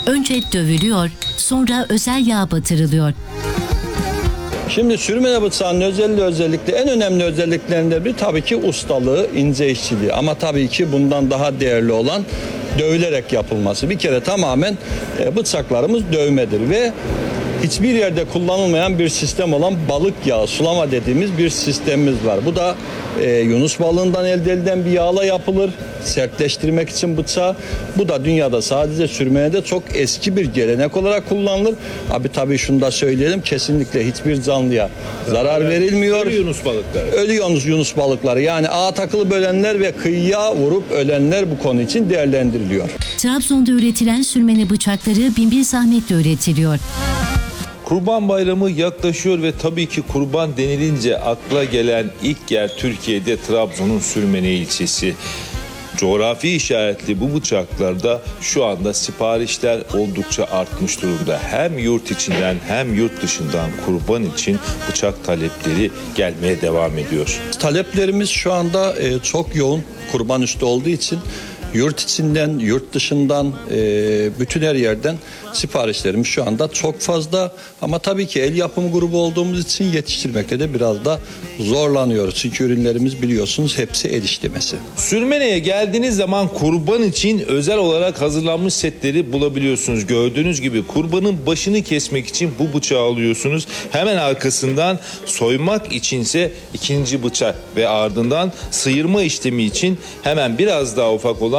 Önce dövülüyor, sonra özel yağ batırılıyor. Şimdi sürmene bıçağının özellikle en önemli özelliklerinden biri tabii ki ustalığı, ince işçiliği. Ama tabii ki bundan daha değerli olan dövülerek yapılması. Bir kere tamamen bıçaklarımız dövmedir ve hiçbir yerde kullanılmayan bir sistem olan balık yağı, sulama dediğimiz bir sistemimiz var. Bu da yunus balığından elde edilen bir yağla yapılır. Sertleştirmek için bıçağı. Bu da dünyada sadece sürmenede çok eski bir gelenek olarak kullanılır. Abi tabii şunu da söyleyelim. Kesinlikle hiçbir canlıya zarar verilmiyor. Ölü yunus balıkları. Ölü yunus balıkları, yani ağa takılıp ölenler ve kıyıya vurup ölenler bu konu için değerlendiriliyor. Trabzon'da üretilen sürmene bıçakları binbir zahmetle üretiliyor. Kurban Bayramı yaklaşıyor ve tabii ki kurban denilince akla gelen ilk yer Türkiye'de Trabzon'un Sürmene ilçesi. Coğrafi işaretli bu bıçaklarda şu anda siparişler oldukça artmış durumda. Hem yurt içinden hem yurt dışından kurban için bıçak talepleri gelmeye devam ediyor. Taleplerimiz şu anda çok yoğun, kurban üstü olduğu için yurt içinden, yurt dışından, bütün her yerden siparişlerimiz şu anda çok fazla. Ama tabii ki el yapımı grubu olduğumuz için yetiştirmekte de biraz da zorlanıyoruz. Çünkü ürünlerimiz biliyorsunuz hepsi el işlemesi. Sürmene'ye geldiğiniz zaman kurban için özel olarak hazırlanmış setleri bulabiliyorsunuz. Gördüğünüz gibi kurbanın başını kesmek için bu bıçağı alıyorsunuz. Hemen arkasından soymak içinse ikinci bıçak ve ardından sıyırma işlemi için hemen biraz daha ufak olan